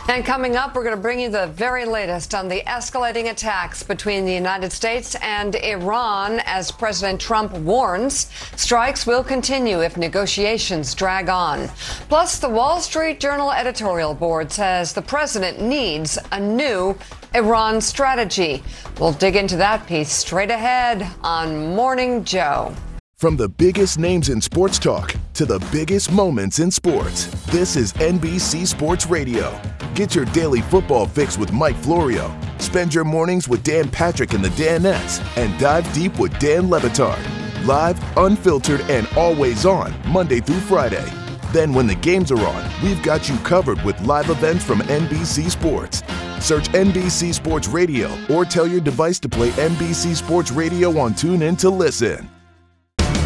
And coming up, we're going to bring you the very latest on the escalating attacks between the United States and Iran as President Trump warns strikes will continue if negotiations drag on. Plus, the Wall Street Journal editorial board says the president needs a new Iran strategy. We'll dig into that piece straight ahead on Morning Joe. From the biggest names in sports talk to the biggest moments in sports, this is NBC Sports Radio. Get your daily football fix with Mike Florio. Spend your mornings with Dan Patrick and the Danettes, and dive deep with Dan Le Batard. Live, unfiltered, and always on, Monday through Friday. Then when the games are on, we've got you covered with live events from NBC Sports. Search NBC Sports Radio or tell your device to play NBC Sports Radio on TuneIn to listen.